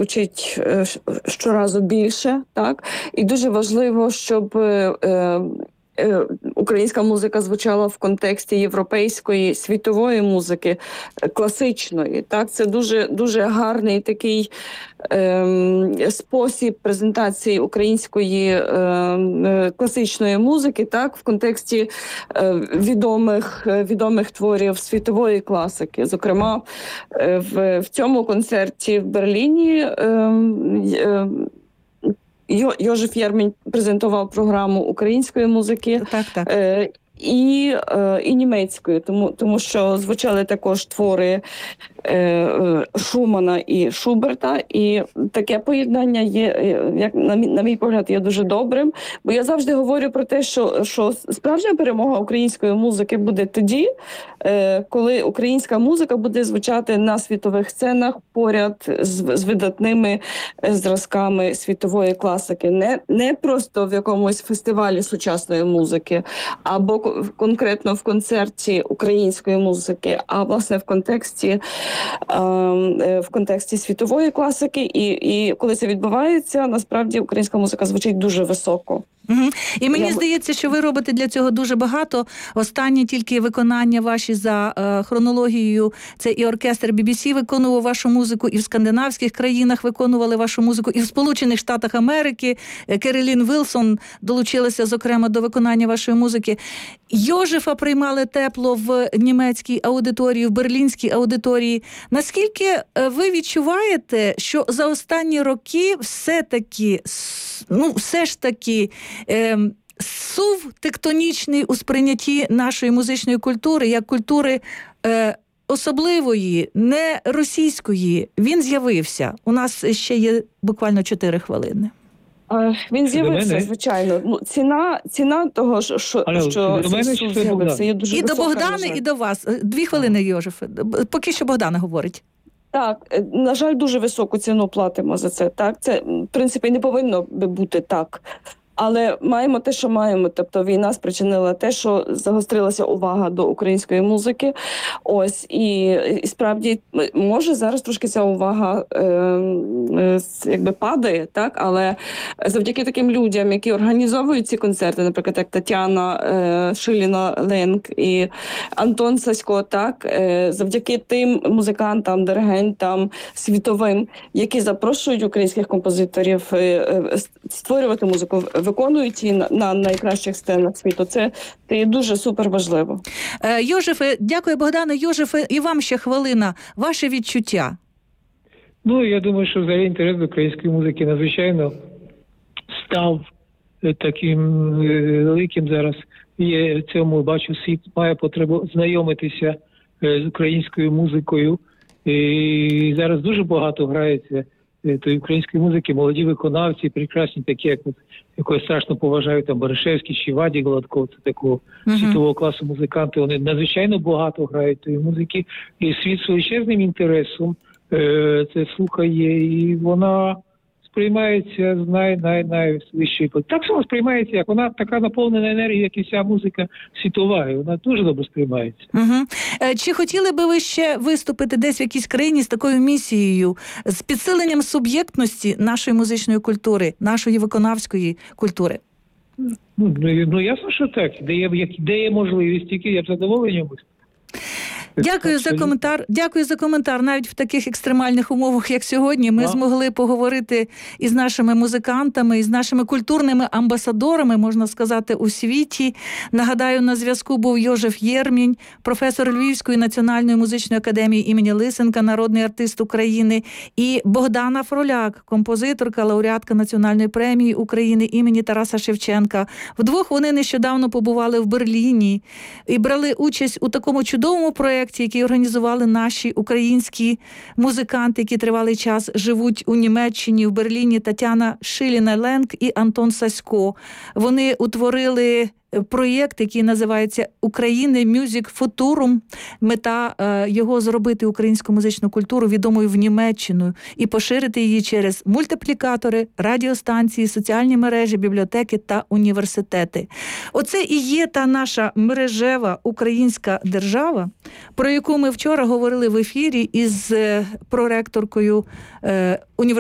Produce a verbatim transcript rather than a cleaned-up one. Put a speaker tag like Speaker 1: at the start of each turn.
Speaker 1: звучить е, щоразу більше, так? І дуже важливо, щоб е, е, українська музика звучала в контексті європейської світової музики, класичної. Так, це дуже дуже гарний такий ем, спосіб презентації української ем, класичної музики, так, в контексті е, відомих відомих творів світової класики. Зокрема, е, в, в цьому концерті в Берліні ем, е, Йожеф Єрмінь презентував програму української музики
Speaker 2: так, так.
Speaker 1: Е, і, е, і німецької, тому, тому що звучали також твори е, Шумана і Шуберта, і таке поєднання є, як на мій, на мій погляд, є дуже добрим, бо я завжди говорю про те, що, що справжня перемога української музики буде тоді, е, коли українська музика буде звучати на світових сценах поряд з, з видатними зразками світової класики, не, не просто в якомусь фестивалі сучасної музики, або конкретно в концерті української музики, а власне в контексті в контексті світової класики, і, і коли це відбувається, насправді українська музика звучить дуже високо.
Speaker 2: Угу. І мені
Speaker 1: Я...
Speaker 2: здається, що ви робите для цього дуже багато. Останні тільки виконання ваші за е, хронологією, це і оркестр бі бі сі виконував вашу музику, і в скандинавських країнах виконували вашу музику, і в Сполучених Штатах Америки Керолін Вілсон долучилася, зокрема, до виконання вашої музики. Йожефа приймали тепло в німецькій аудиторії, в берлінській аудиторії. Наскільки ви відчуваєте, що за останні роки все-таки, ну, все ж таки, е, сув тектонічний у сприйнятті нашої музичної культури, як культури е, особливої, не російської, він з'явився? У нас ще є буквально чотири хвилини.
Speaker 1: Він з'явився, звичайно. Ну, ціна, ціна того, що, що,
Speaker 3: Але,
Speaker 1: що
Speaker 3: мене,
Speaker 1: з'явився, є дуже
Speaker 2: і
Speaker 1: висока.
Speaker 2: І до Богдани, і до вас. Дві хвилини, Йожефе. Поки що Богдана говорить.
Speaker 1: Так, на жаль, дуже високу ціну платимо за це. Так, це, в принципі, не повинно би бути так. Але маємо те, що маємо. Тобто війна спричинила те, що загострилася увага до української музики. Ось, і, і справді, може зараз трошки ця увага е, е, якби падає, так? Але завдяки таким людям, які організовують ці концерти, наприклад, як Тетяна е, Шиліна-Ленк і Антон Сасько, так? Е, завдяки тим музикантам, диригентам світовим, які запрошують українських композиторів е, е, створювати музику, виконують її на, на найкращих сценах світу. Це, це є дуже супер важливо.
Speaker 2: Е, Йожефе, дякую, Богдане. Йожефе, і вам ще хвилина. Ваше відчуття?
Speaker 3: Ну, я думаю, що взагалі інтерес до української музики надзвичайно став таким великим зараз. Я в цьому бачу, світ має потребу знайомитися з українською музикою. І зараз дуже багато грається тої української музики, молоді виконавці, прекрасні, такі, як якого я страшно поважаю, там Баришевський чи Вадік Гладков, це такого uh-huh. світового класу музиканти, вони надзвичайно багато грають тої музики, і світ з величезним інтересом е, це слухає, і вона сприймається з най, най, найвищої. Так само сприймається, як вона така наповнена енергією, як і вся музика світова, і вона дуже добре сприймається.
Speaker 2: Угу. Чи хотіли би ви ще виступити десь в якійсь країні з такою місією, з підсиленням суб'єктності нашої музичної культури, нашої виконавської культури?
Speaker 3: Ну, ну ясно, що так. Де є, де є можливість, тільки я б задоволенням виступив.
Speaker 2: Дякую за коментар. Дякую за коментар. Навіть в таких екстремальних умовах, як сьогодні, ми а. змогли поговорити із нашими музикантами, із нашими культурними амбасадорами, можна сказати, у світі. Нагадаю, на зв'язку був Йожеф Єрмінь, професор Львівської національної музичної академії імені Лисенка, народний артист України, і Богдана Фроляк, композиторка, лауреатка Національної премії України імені Тараса Шевченка. Вдвох вони нещодавно побували в Берліні і брали участь у такому чудовому проєкті, який організували наші українські музиканти, які тривалий час живуть у Німеччині, в Берліні, Тетяна Шиліна-Ленк і Антон Сасько. Вони утворили проєкт, який називається «Україна Music Futurum». Мета е, його зробити українську музичну культуру відомою в Німеччину і поширити її через мультиплікатори, радіостанції, соціальні мережі, бібліотеки та університети. Оце і є та наша мережева українська держава, про яку ми вчора говорили в ефірі із проректоркою е, університету